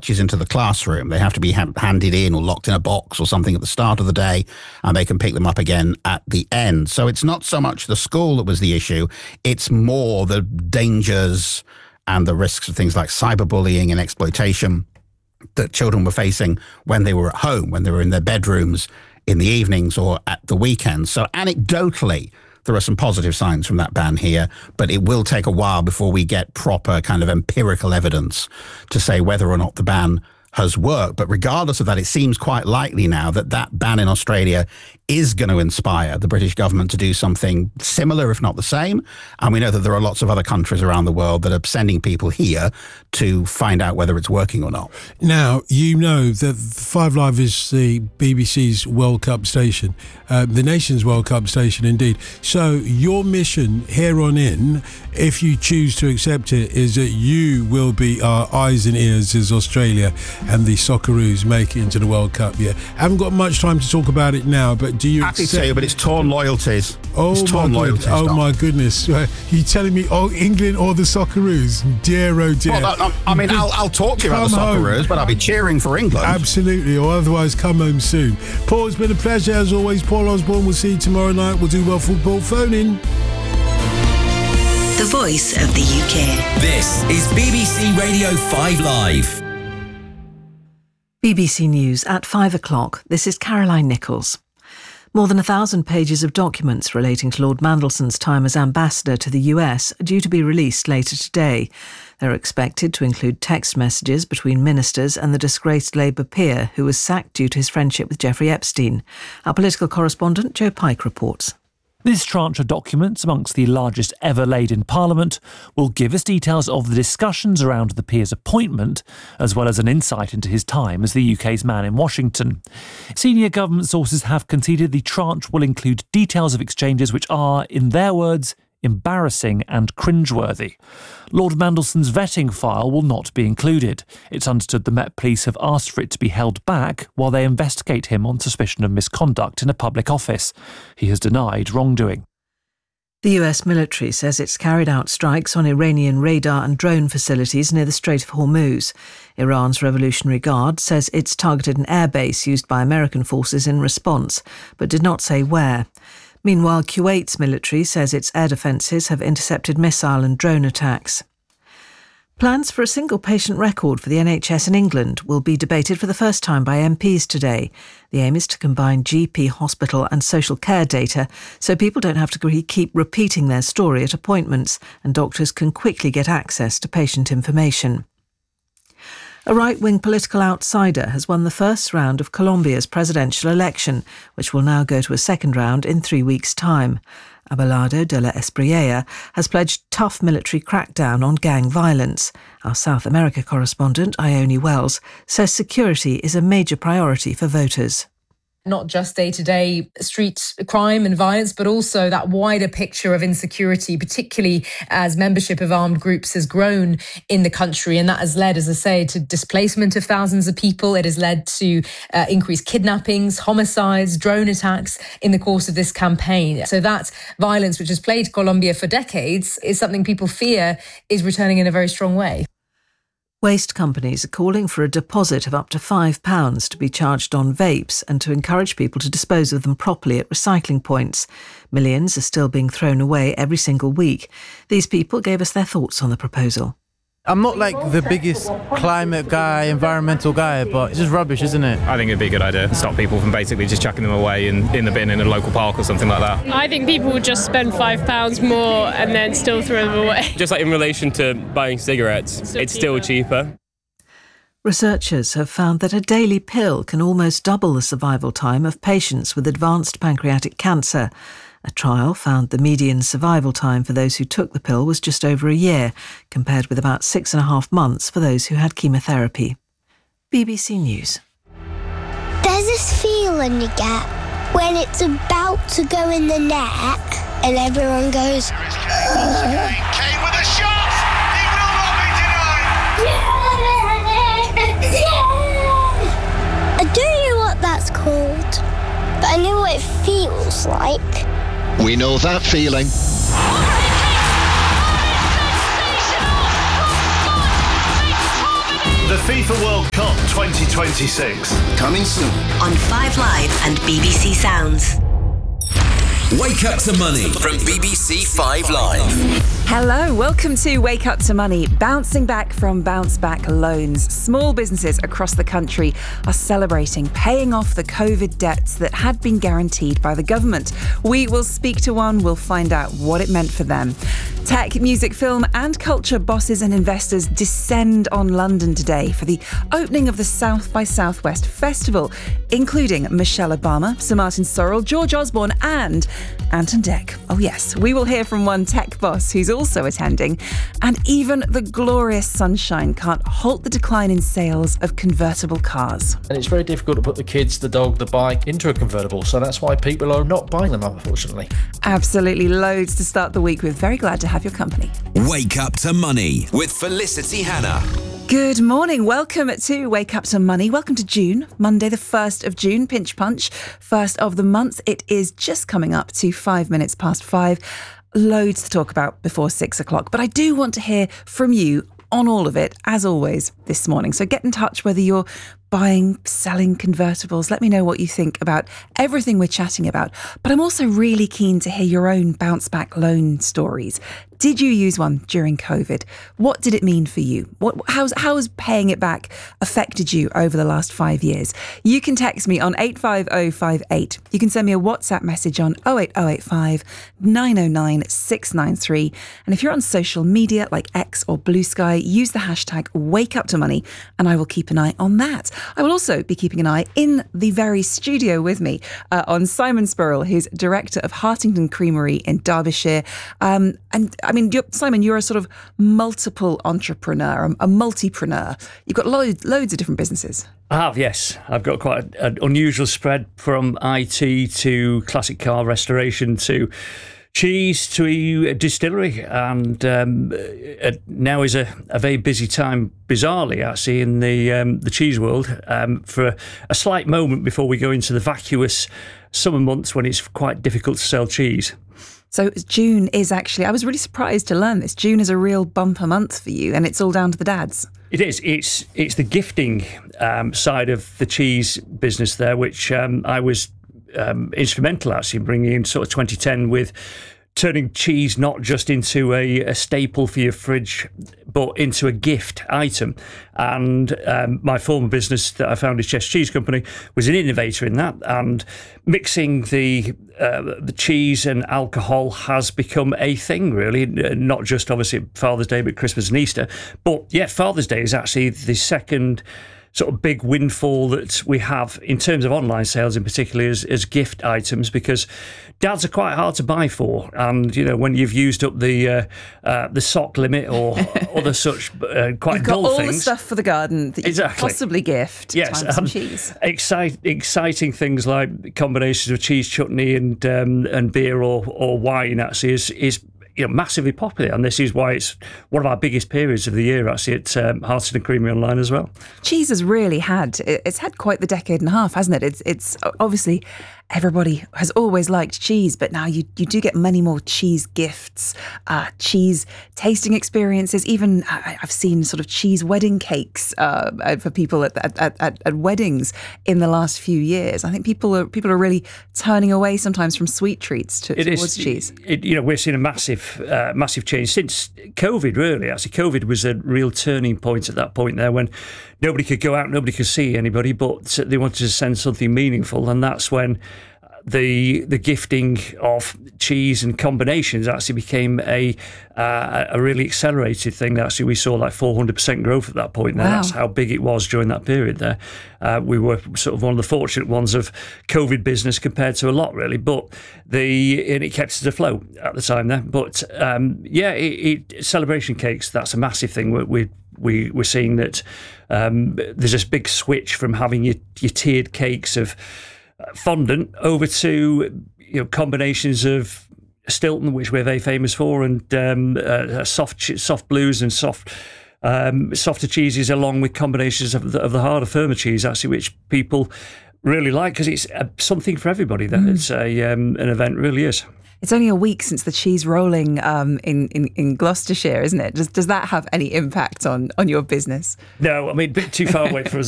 pouches into the classroom. They have to be handed in or locked in a box or something at the start of the day, and they can pick them up again at the end. So it's not so much the school that was the issue. It's more the dangers and the risks of things like cyberbullying and exploitation that children were facing when they were at home, when they were in their bedrooms in the evenings or at the weekends. So anecdotally, there are some positive signs from that ban here, but it will take a while before we get proper kind of empirical evidence to say whether or not the ban has worked. But regardless of that, it seems quite likely now that that ban in Australia is going to inspire the British government to do something similar, if not the same. And we know that there are lots of other countries around the world that are sending people here to find out whether it's working or not. Now, you know that 5 Live is the BBC's World Cup station, the nation's World Cup station indeed. So your mission here on in, if you choose to accept it, is that you will be our eyes and ears as Australia and the Socceroos make it into the World Cup. Yeah, I haven't got much time to talk about it now, but do you Happy to, but it's torn loyalties. Oh, it's torn loyalties. Oh my goodness! You telling me, England or the Socceroos? Dear, oh dear. Well, I mean, I'll talk to you about the Socceroos, but I'll be cheering for England. Absolutely, or otherwise come home soon. Paul, it's been a pleasure as always. Paul Osborne, we'll see you tomorrow night. We'll do Well Football. Phone in. The voice of the UK. This is BBC Radio 5 Live. BBC News at 5 o'clock. This is Caroline Nichols. More than 1,000 pages of documents relating to Lord Mandelson's time as ambassador to the US are due to be released later today. They're expected to include text messages between ministers and the disgraced Labour peer who was sacked due to his friendship with Jeffrey Epstein. Our political correspondent Joe Pike reports. This tranche of documents, amongst the largest ever laid in Parliament, will give us details of the discussions around the peer's appointment, as well as an insight into his time as the UK's man in Washington. Senior government sources have conceded the tranche will include details of exchanges which are, in their words, embarrassing and cringeworthy. Lord Mandelson's vetting file will not be included. It's understood the Met Police have asked for it to be held back while they investigate him on suspicion of misconduct in a public office. He has denied wrongdoing. The US military says it's carried out strikes on Iranian radar and drone facilities near the Strait of Hormuz. Iran's Revolutionary Guard says it's targeted an airbase used by American forces in response, but did not say where. Meanwhile, Kuwait's military says its air defences have intercepted missile and drone attacks. Plans for a single patient record for the NHS in England will be debated for the first time by MPs today. The aim is to combine GP, hospital and social care data so people don't have to keep repeating their story at appointments and doctors can quickly get access to patient information. A right-wing political outsider has won the first round of Colombia's presidential election, which will now go to a second round in 3 weeks' time. Abelardo de la Espriella has pledged tough military crackdown on gang violence. Our South America correspondent, Ione Wells, says security is a major priority for voters. Not just day-to-day street crime and violence, but also that wider picture of insecurity, particularly as membership of armed groups has grown in the country. And that has led, as I say, to displacement of thousands of people. It has led to increased kidnappings, homicides, drone attacks in the course of this campaign. So that violence, which has plagued Colombia for decades, is something people fear is returning in a very strong way. Waste companies are calling for a deposit of up to £5 to be charged on vapes and to encourage people to dispose of them properly at recycling points. Millions are still being thrown away every single week. These people gave us their thoughts on the proposal. I'm not like the biggest climate guy, environmental guy, but it's just rubbish, isn't it? I think it'd be a good idea to stop people from basically just chucking them away in the bin in a local park or something like that. I think people would just spend £5 more and then still throw them away. Just like in relation to buying cigarettes, it's still cheaper. Researchers have found that a daily pill can almost double the survival time of patients with advanced pancreatic cancer. A trial found the median survival time for those who took the pill was just over a year, compared with about 6.5 months for those who had chemotherapy. BBC News. There's this feeling you get when it's about to go in the net and everyone goes, Kane with a shot! He will not be denied! Yeah! I don't know what that's called, but I know what it feels like. We know that feeling. The FIFA World Cup 2026. Coming soon. On 5 Live and BBC Sounds. Wake Up to Money from BBC 5 Live. Hello, welcome to Wake Up to Money. Bouncing back from bounce back loans. Small businesses across the country are celebrating paying off the COVID debts that had been guaranteed by the government. We will speak to one, we'll find out what it meant for them. Tech, music, film and culture bosses and investors descend on London today for the opening of the South by Southwest Festival, including Michelle Obama, Sir Martin Sorrell, George Osborne and Ant and Dec. Oh yes, we will hear from one tech boss who's also attending. And even the glorious sunshine can't halt the decline in sales of convertible cars. And it's very difficult to put the kids, the dog, the bike into a convertible. So that's why people are not buying them, unfortunately. Absolutely loads to start the week with. Very glad to have your company. Wake Up to Money with Felicity Hannah. Good morning. Welcome to Wake Up to Money. Welcome to June, Monday the 1st of June, pinch punch, first of the month. It is just coming up to 5 minutes past 5. Loads to talk about before 6 o'clock, but I do want to hear from you on all of it, as always, this morning. So get in touch whether you're buying, selling convertibles. Let me know what you think about everything we're chatting about. But I'm also really keen to hear your own bounce back loan stories. Did you use one during COVID? What did it mean for you? How has paying it back affected you over the last 5 years? You can text me on 85058. You can send me a WhatsApp message on 08085 909 693. And if you're on social media like X or Blue Sky, use the hashtag WakeUpToMoney and I will keep an eye on that. I will also be keeping an eye in the very studio with me on Simon Spurrell, who's director of Hartington Creamery in Derbyshire. And I mean, Simon, you're a sort of multiple entrepreneur, a multipreneur. You've got loads of different businesses. I have, yes. I've got quite an unusual spread from IT to classic car restoration to cheese to a distillery, and now is a very busy time, bizarrely, actually, in the cheese world, for a slight moment before we go into the vacuous summer months when it's quite difficult to sell cheese. So June is actually, I was really surprised to learn this, June is a real bumper month for you, and it's all down to the dads. It is. It's the gifting side of the cheese business there, which I was instrumental, actually, in bringing in sort of 2010 with turning cheese not just into a staple for your fridge, but into a gift item. And my former business that I founded, Chess Cheese Company, was an innovator in that. And mixing the cheese and alcohol has become a thing, really, not just obviously Father's Day, but Christmas and Easter. But yeah, Father's Day is actually the second sort of big windfall that we have in terms of online sales, in particular as gift items, because dads are quite hard to buy for, and you know, when you've used up the sock limit or other such quite You've got dull all things. the stuff for the garden that you could possibly gift. Yes, times some cheese. Exciting things like combinations of cheese chutney and beer or wine actually is massively popular, and this is why it's one of our biggest periods of the year actually at Hartington Creamery Online as well. Cheese has really had quite the decade and a half, hasn't it? It's obviously everybody has always liked cheese, but now you do get many more cheese gifts, cheese tasting experiences. Even I've seen sort of cheese wedding cakes for people at weddings in the last few years. I think people are really turning away sometimes from sweet treats towards cheese. We're seeing a massive change since COVID. Really, actually, COVID was a real turning point at that point there when nobody could go out, nobody could see anybody, but they wanted to send something meaningful, and that's when the gifting of cheese and combinations actually became a really accelerated thing. Actually, we saw like 400% growth at that point. Wow. That's how big it was during that period there. We were sort of one of the fortunate ones of COVID business compared to a lot, really. But and it kept us afloat at the time there. But celebration cakes, that's a massive thing. We're seeing that there's this big switch from having your tiered cakes of fondant over to combinations of Stilton, which we're very famous for, and soft blues and softer cheeses, along with combinations of the harder, firmer cheese, actually, which people really like because it's something for everybody. That it's an event, really is. It's only a week since the cheese rolling in Gloucestershire, isn't it? Does that have any impact on your business? No, I mean, a bit too far away for us.